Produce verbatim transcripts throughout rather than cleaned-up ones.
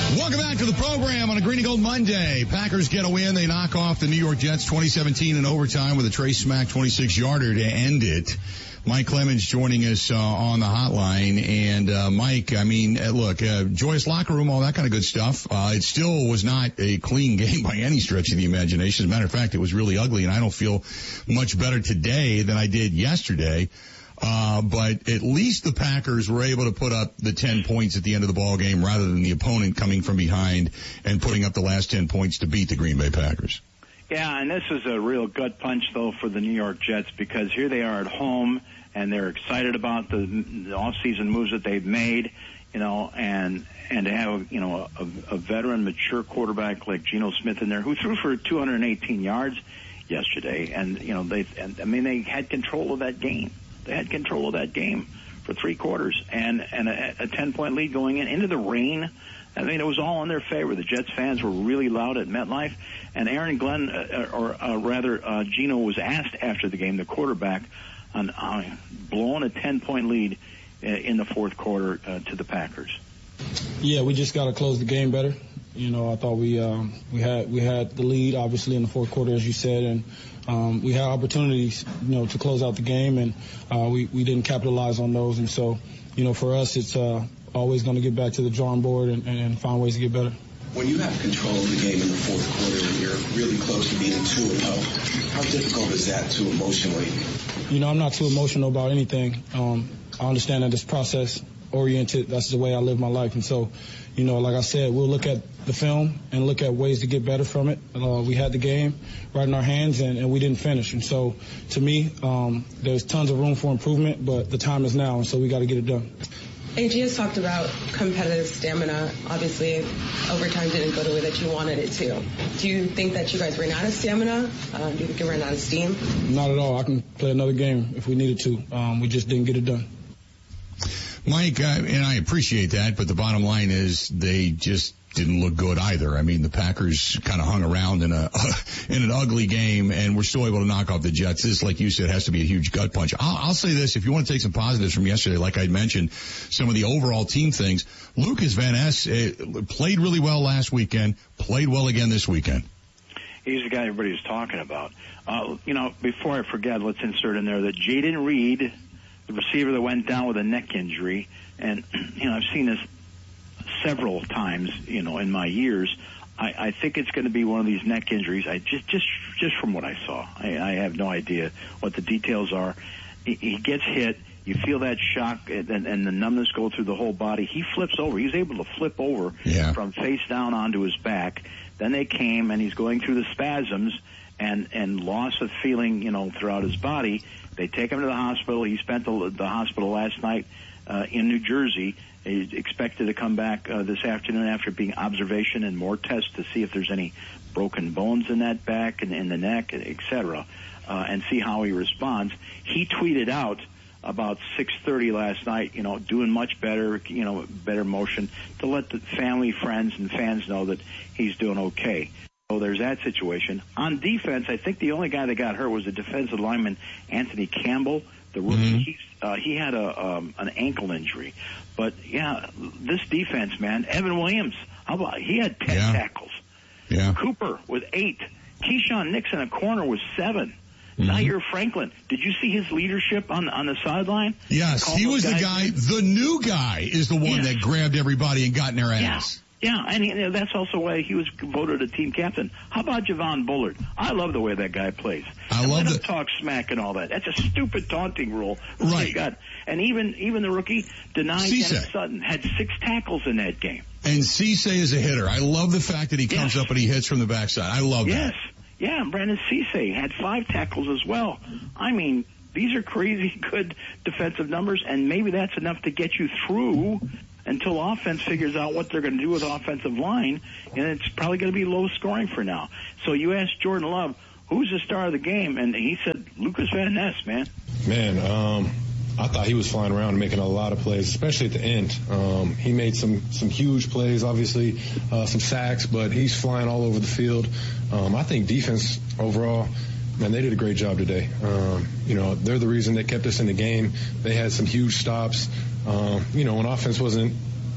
Welcome back to the program on a Green and Gold Monday. Packers get a win. They knock off the New York Jets twenty seventeen in overtime with a Trey Smack twenty-six yarder to end it. Mike Clemens joining us uh, on the hotline. And, uh, Mike, I mean, uh, look, uh, joyous locker room, all that kind of good stuff. Uh, it still was not a clean game by any stretch of the imagination. As a matter of fact, it was really ugly, and I don't feel much better today than I did yesterday. Uh, but at least the Packers were able to put up the ten points at the end of the ball game rather than the opponent coming from behind and putting up the last ten points to beat the Green Bay Packers. Yeah, and this is a real gut punch, though, for the New York Jets, because here they are at home, and they're excited about the, the off-season moves that they've made, you know, and and to have, you know, a, a veteran, mature quarterback like Geno Smith in there, who threw for two hundred eighteen yards yesterday, and, you know, they, and, I mean, they had control of that game. They had control of that game for three quarters, and, and a, a ten-point lead going in into the rain. I mean, it was all in their favor. The Jets fans were really loud at MetLife, and Aaron Glenn, uh, or uh, rather, uh, Geno was asked after the game, the quarterback, on uh, blowing a ten-point lead uh, in the fourth quarter uh, to the Packers. Yeah, we just got to close the game better. You know, I thought we um, we had we had the lead, obviously, in the fourth quarter, as you said, and um, we had opportunities, you know, to close out the game, and uh, we we didn't capitalize on those. And so, you know, for us, it's uh, always going to get back to the drawing board and, and find ways to get better. When you have control of the game in the fourth quarter and you're really close to being two and oh, how difficult is that to emotionally? You know, I'm not too emotional about anything. Um, I understand that it's process oriented. That's the way I live my life. And so, you know, like I said, we'll look at the film and look at ways to get better from it. Uh, we had the game right in our hands, and, and we didn't finish. And so, to me, um, there's tons of room for improvement, but the time is now, and so we got to get it done. A G has talked about competitive stamina. Obviously, overtime didn't go the way that you wanted it to. Do you think that you guys ran out of stamina? Uh, do you think you ran out of steam? Not at all. I can play another game if we needed to. Um, we just didn't get it done. Mike, uh, and I appreciate that, but the bottom line is they just didn't look good either. I mean, the Packers kind of hung around in a in an ugly game, and we're still able to knock off the Jets. This, like you said, has to be a huge gut punch. I'll, I'll say this: if you want to take some positives from yesterday, like I mentioned, some of the overall team things, Lucas Van Ness uh, played really well last weekend, played well again this weekend. He's the guy everybody's talking about. Uh, you know, before I forget, let's insert in there that Jaden Reed, the receiver that went down with a neck injury, and, you know, I've seen this several times, you know, in my years. I, I think it's going to be one of these neck injuries. I just, just, just from what I saw, I, I have no idea what the details are. He, he gets hit. You feel that shock and, and the numbness go through the whole body. He flips over. He's able to flip over yeah. from face down onto his back. Then they came, and he's going through the spasms and, and loss of feeling, you know, throughout his body. They take him to the hospital. He spent the, the hospital last night uh, in New Jersey. He's expected to come back uh, this afternoon after being observation and more tests to see if there's any broken bones in that back and in the neck, et cetera, uh, and see how he responds. He tweeted out about six thirty last night, you know, doing much better, you know, better motion to let the family, friends, and fans know that he's doing okay. So there's that situation. On defense, I think the only guy that got hurt was the defensive lineman, Anthony Campbell, the rookie. Mm-hmm. He's, uh, he had a um, an ankle injury. But, yeah, this defense, man, Evan Williams, how about, he had ten yeah. tackles. Yeah. Cooper with eight. Keyshawn Nixon, a corner, with seven. Mm-hmm. Zaire Franklin, did you see his leadership on on the sideline? Yes, he was the guy. In? The new guy is the one yes. that grabbed everybody and got in their ass. Yeah, yeah and he, that's also why he was voted a team captain. How about Javon Bullard? I love the way that guy plays. I and love let the him talk smack and all that. That's a stupid taunting rule. Right. Got. And even even the rookie, Denai Kenneth Sutton, had six tackles in that game. And Cisse is a hitter. I love the fact that he comes yes. up and he hits from the backside. I love yes. that. Yeah, Brandon Cisse had five tackles as well. I mean, these are crazy good defensive numbers, and maybe that's enough to get you through until offense figures out what they're going to do with offensive line, and it's probably going to be low scoring for now. So you asked Jordan Love, who's the star of the game, and he said Lucas Van Ness, man. Man, um, I thought he was flying around and making a lot of plays, especially at the end. Um, he made some, some huge plays, obviously, uh, some sacks, but he's flying all over the field. Um, I think defense overall, man, they did a great job today. Um, you know, they're the reason they kept us in the game. They had some huge stops. Um, you know, when offense wasn't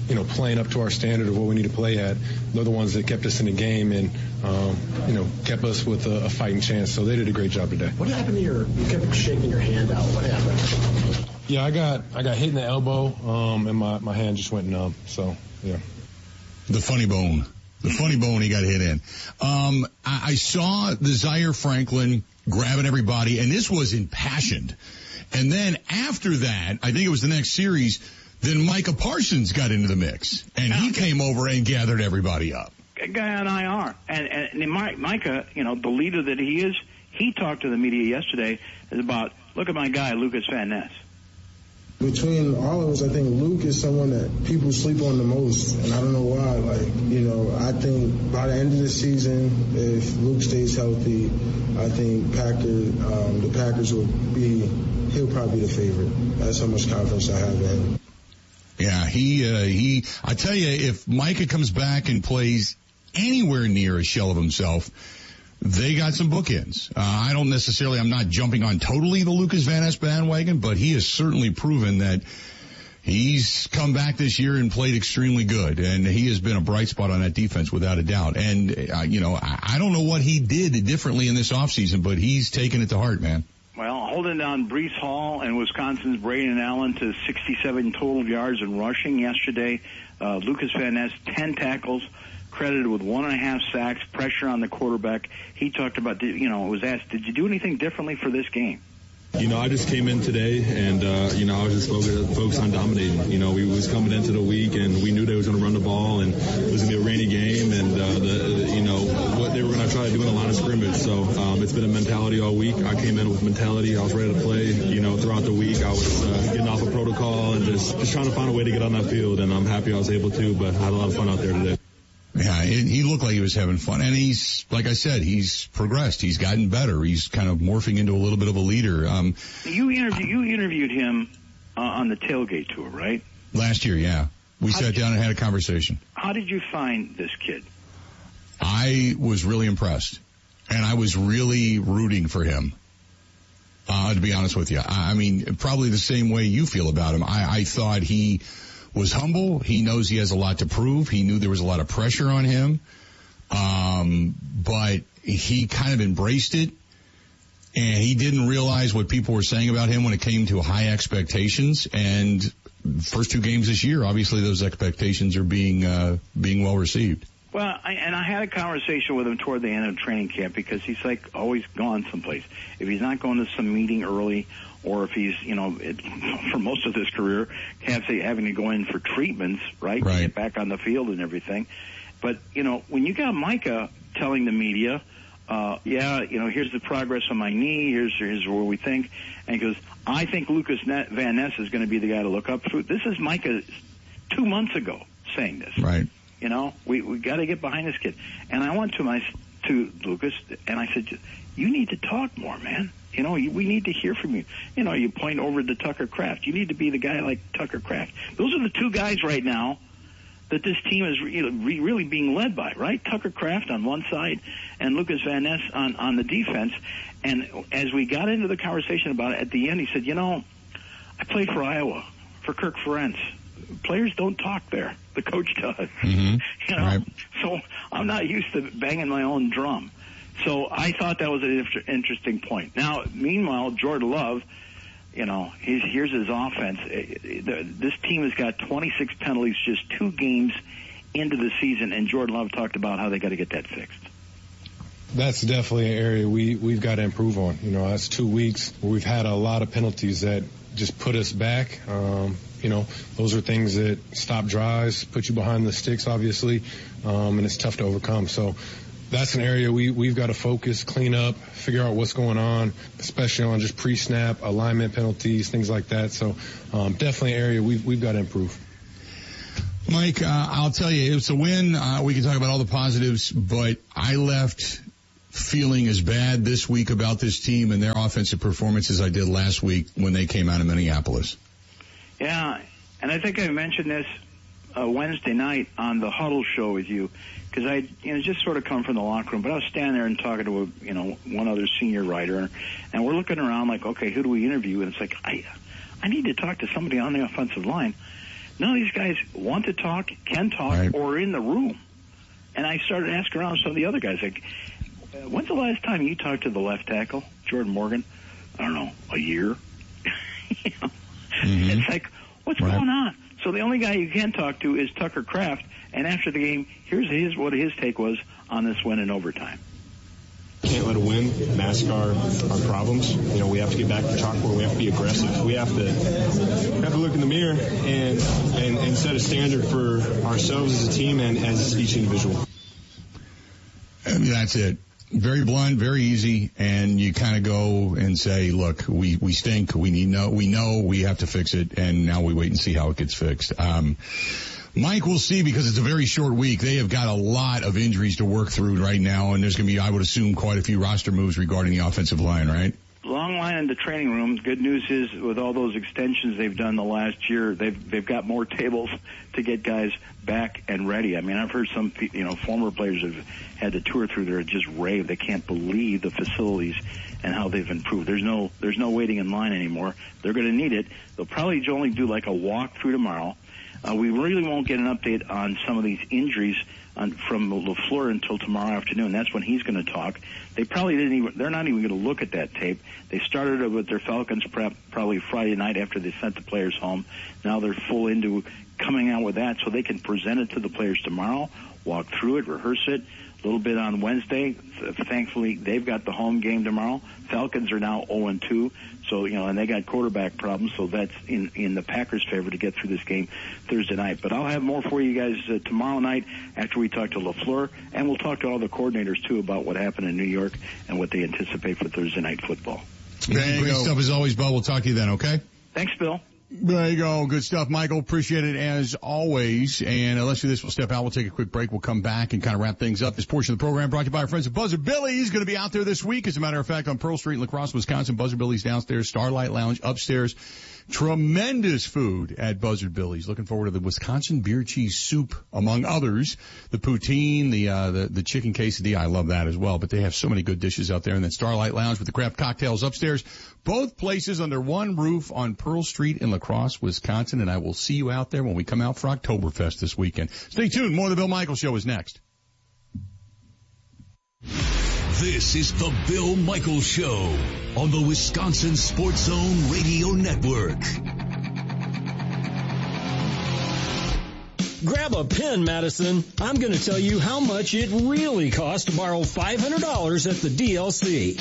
you know, playing up to our standard of what we need to play at. They're the ones that kept us in the game and, um, you know, kept us with a, a fighting chance. So they did a great job today. What happened to your, you kept shaking your hand out. What happened? Yeah, I got, I got hit in the elbow, um, and my, my hand just went numb. So, yeah. The funny bone. The funny bone he got hit in. Um, I, I saw the Zaire Franklin grabbing everybody, and this was impassioned. And then after that, I think it was the next series, then Micah Parsons got into the mix, and he came over and gathered everybody up. A guy on I R. And, and, and Micah, you know, the leader that he is, he talked to the media yesterday about, look at my guy, Lucas Van Ness. Between all of us, I think Luke is someone that people sleep on the most, and I don't know why. Like, you know, I think by the end of the season, if Luke stays healthy, I think Packer, um, the Packers will be, he'll probably be the favorite. That's how much confidence I have in him. Yeah, he, uh, he, I tell you, if Micah comes back and plays anywhere near a shell of himself, they got some bookends. Uh, I don't necessarily, I'm not jumping on totally the Lucas Van Ness bandwagon, but he has certainly proven that he's come back this year and played extremely good, and he has been a bright spot on that defense without a doubt. And, uh, you know, I, I don't know what he did differently in this offseason, but he's taken it to heart, man. Well, holding down Breece Hall and Wisconsin's Braden Allen to sixty-seven total yards in rushing yesterday. Uh, Lucas Van Ness, ten tackles, credited with one and a half sacks, pressure on the quarterback. He talked about, you know, was asked, did you do anything differently for this game? You know, I just came in today, and, uh, you know, I was just focused, focused on dominating. You know, we was coming into the week, and we knew they was going to run the ball, and it was going to be a rainy game, and, uh, the, you know, what they were going to try to do in the line of scrimmage. So um, it's been a mentality all week. I came in with mentality. I was ready to play. You know, throughout the week, I was uh, getting off a protocol and just, just trying to find a way to get on that field, and I'm happy I was able to, but I had a lot of fun out there today. Yeah, it, he looked like he was having fun. And he's, like I said, he's progressed. He's gotten better. He's kind of morphing into a little bit of a leader. Um, you, interview, you interviewed him uh, on the tailgate tour, right? Last year, yeah. We how sat down and had a conversation. How did you find this kid? I was really impressed. And I was really rooting for him, uh, to be honest with you. I, I mean, probably the same way you feel about him. I, I thought he was humble. He knows he has a lot to prove. He knew there was a lot of pressure on him. Um, but he kind of embraced it, and he didn't realize what people were saying about him when it came to high expectations. And first two games this year, obviously those expectations are being, uh, being well received. Well, I, and I had a conversation with him toward the end of training camp because he's like always gone someplace. If he's not going to some meeting early, or if he's, you know, it, for most of his career, have to, having to go in for treatments, right, right, to get back on the field and everything. But, you know, when you got Micah telling the media, uh, yeah, you know, here's the progress on my knee, here's, here's where we think, and he goes, I think Lucas Van Ness is going to be the guy to look up to. This is Micah two months ago saying this. Right. You know, we we got to get behind this kid. And I went to my to Lucas, and I said, you need to talk more, man. You know, you, we need to hear from you. You know, you point over to Tucker Kraft. You need to be the guy like Tucker Kraft. Those are the two guys right now that this team is re- really being led by, right? Tucker Kraft on one side and Lucas Van Ness on, on the defense. And as we got into the conversation about it, at the end, he said, you know, I played for Iowa, for Kirk Ferentz. Players don't talk there. The coach does. Mm-hmm. You know, right. So I'm not used to banging my own drum. So I thought that was an interesting point. Now, meanwhile, Jordan Love, you know, he's, here's his offense. This team has got twenty-six penalties just two games into the season, and Jordan Love talked about how they got to get that fixed. That's definitely an area we, we've got to improve on. You know, that's two weeks where we've had a lot of penalties that just put us back. Um, you know, those are things that stop drives, put you behind the sticks, obviously, um, and it's tough to overcome. So that's an area we, we've got to focus, clean up, figure out what's going on, especially on just pre-snap, alignment penalties, things like that. So um, definitely an area we've, we've got to improve. Mike, uh, I'll tell you, it's a win. Uh, we can talk about all the positives, but I left feeling as bad this week about this team and their offensive performance as I did last week when they came out of Minneapolis. Yeah, and I think I mentioned this uh, Wednesday night on the Huddle show with you, because I, you know, just sort of come from the locker room, but I was standing there and talking to a, you know, one other senior writer, and we're looking around like, okay, who do we interview? And it's like, I, I need to talk to somebody on the offensive line, none of these guys want to talk, can talk, right. or are in the room. And I started asking around some of the other guys, like, when's the last time you talked to the left tackle, Jordan Morgan? I don't know, a year? you know? mm-hmm. It's like, what's right. going on? So the only guy you can talk to is Tucker Kraft. And after the game, here's his what his take was on this win in overtime. Can't let a win mask our, our problems. You know, we have to get back to chalkboard. We have to be aggressive. We have to have to look in the mirror and, and, and set a standard for ourselves as a team and as each individual. And that's it. Very blunt, very easy, and you kind of go and say, look, we, we stink. We need know, we know we have to fix it, and now we wait and see how it gets fixed. Um, Mike, we'll see, because it's a very short week. They have got a lot of injuries to work through right now, and there's going to be, I would assume, quite a few roster moves regarding the offensive line, right? Long line in the training room. Good news is, with all those extensions they've done the last year, they've they've got more tables to get guys back and ready. I mean, I've heard some, you know, former players have had to tour through there and just rave. They can't believe the facilities and how they've improved. There's no there's no waiting in line anymore. They're going to need it. They'll probably only do like a walk through tomorrow. Uh, we really won't get an update on some of these injuries on, from LaFleur until tomorrow afternoon. That's when he's going to talk. They probably didn't even, they're not even going to look at that tape. They started it with their Falcons prep probably Friday night after they sent the players home. Now they're full into coming out with that so they can present it to the players tomorrow, walk through it, rehearse it. A little bit on Wednesday. Thankfully, they've got the home game tomorrow. Falcons are now oh and two, so, you know, and they got quarterback problems, so that's in, in the Packers' favor to get through this game Thursday night. But I'll have more for you guys uh, tomorrow night after we talk to LaFleur, and we'll talk to all the coordinators, too, about what happened in New York and what they anticipate for Thursday night football. There Great stuff as always, Bo. We'll talk to you then, okay? Thanks, Bill. There you go. Good stuff, Michael. Appreciate it as always. And uh, let's do this. We'll step out. We'll take a quick break. We'll come back and kind of wrap things up. This portion of the program brought to you by our friends at Buzzard Billy's. Going to be out there this week. As a matter of fact, on Pearl Street in La Crosse, Wisconsin. Buzzard Billy's downstairs, Starlight Lounge upstairs. Tremendous food at Buzzard Billy's. Looking forward to the Wisconsin beer cheese soup, among others. The poutine, the uh, the, the chicken quesadilla. I love that as well. But they have so many good dishes out there. And then Starlight Lounge with the craft cocktails upstairs. Both places under one roof on Pearl Street in La Crosse, Wisconsin. And I will see you out there when we come out for Oktoberfest this weekend. Stay tuned. More of the Bill Michaels Show is next. This is the Bill Michaels Show on the Wisconsin Sports Zone Radio Network. Grab a pen, Madison. I'm going to tell you how much it really costs to borrow five hundred dollars at the D L C.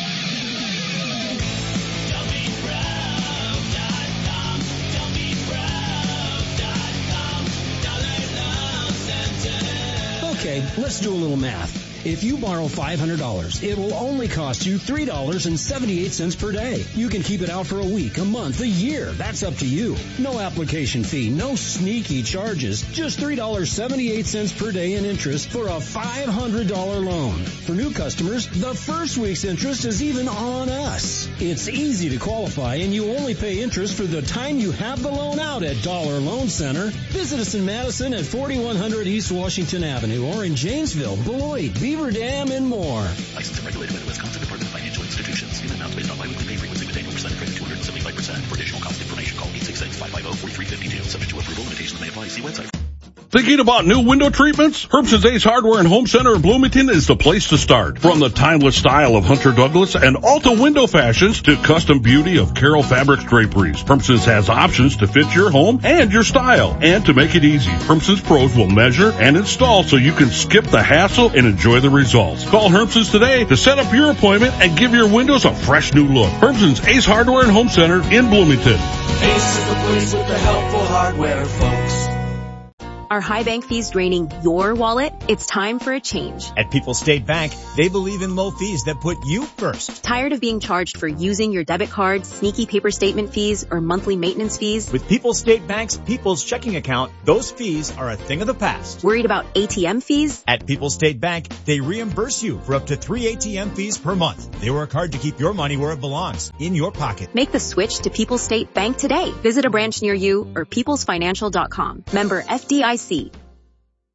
Okay, let's do a little math. If you borrow five hundred dollars, it will only cost you three dollars and seventy-eight cents per day. You can keep it out for a week, a month, a year. That's up to you. No application fee, no sneaky charges. Just three dollars and seventy-eight cents per day in interest for a five hundred dollars loan. For new customers, the first week's interest is even on us. It's easy to qualify, and you only pay interest for the time you have the loan out at Dollar Loan Center. Visit us in Madison at forty-one hundred East Washington Avenue or in Janesville, Beloit, Beaver Dam, and more. Licensed and regulated by the Wisconsin Department of Financial Institutions. Given amounts based on biweekly pay frequency with annual percent credit two hundred seventy-five percent. For additional cost information, call eight six six, five five zero, four three five two. Subject to approval, limitations may apply. See website. Thinking about new window treatments? Herbson's Ace Hardware and Home Center in Bloomington is the place to start. From the timeless style of Hunter Douglas and Alta window fashions to custom beauty of Carroll Fabrics draperies, Herbson's has options to fit your home and your style. And to make it easy, Herbson's pros will measure and install so you can skip the hassle and enjoy the results. Call Herbson's today to set up your appointment and give your windows a fresh new look. Herbson's Ace Hardware and Home Center in Bloomington. Ace is the place with the helpful hardware, folks. Are high bank fees draining your wallet? It's time for a change. At People's State Bank, they believe in low fees that put you first. Tired of being charged for using your debit card, sneaky paper statement fees, or monthly maintenance fees? With People's State Bank's People's Checking Account, those fees are a thing of the past. Worried about A T M fees? At People's State Bank, they reimburse you for up to three A T M fees per month. They work hard to keep your money where it belongs, in your pocket. Make the switch to People's State Bank today. Visit a branch near you or peoples financial dot com. Member F D I C.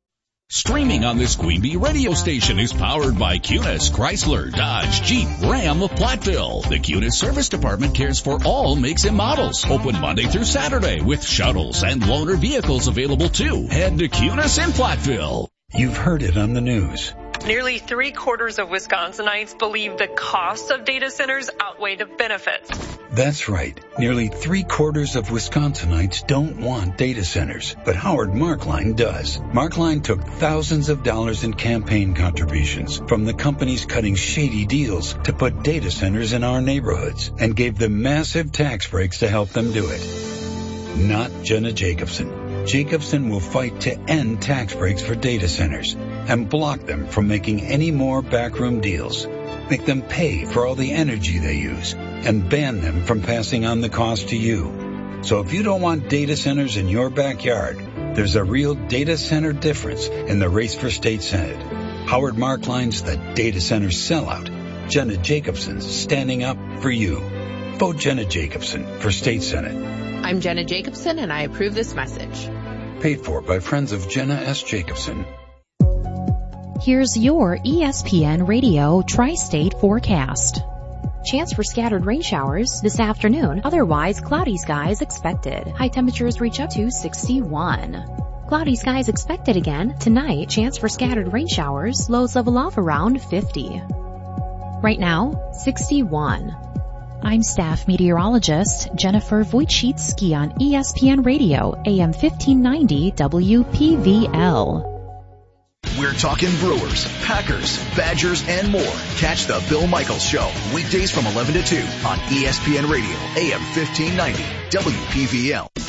Streaming on this Queen Bee radio station is powered by Cunis, Chrysler, Dodge, Jeep, Ram of Platteville. The Cunis Service Department cares for all makes and models. Open Monday through Saturday with shuttles and loaner vehicles available too. Head to Cunis in Platteville. You've heard it on the news. Nearly three quarters of Wisconsinites believe the cost of data centers outweigh the benefits. That's right. Nearly three quarters of Wisconsinites don't want data centers, but Howard Markline does. Markline took thousands of dollars in campaign contributions from the companies cutting shady deals to put data centers in our neighborhoods and gave them massive tax breaks to help them do it. Not Jenna Jacobson. Jacobson will fight to end tax breaks for data centers and block them from making any more backroom deals, make them pay for all the energy they use, and ban them from passing on the cost to you. So if you don't want data centers in your backyard, there's a real data center difference in the race for state senate. Howard Markline's the data center sellout. Jenna Jacobson's standing up for you. Vote Jenna Jacobson for state senate. I'm Jenna Jacobson, and I approve this message. Paid for by Friends of Jenna S. Jacobson. Here's your E S P N Radio Tri-State forecast. Chance for scattered rain showers this afternoon. Otherwise, cloudy skies expected. High temperatures reach up to sixty-one. Cloudy skies expected again tonight. Chance for scattered rain showers. Lows level off around fifty. Right now, sixty-one. I'm staff meteorologist Jennifer Wojcicki on E S P N Radio, A M fifteen ninety W P V L. We're talking Brewers, Packers, Badgers, and more. Catch the Bill Michaels Show weekdays from eleven to two on E S P N Radio, A M fifteen ninety W P V L.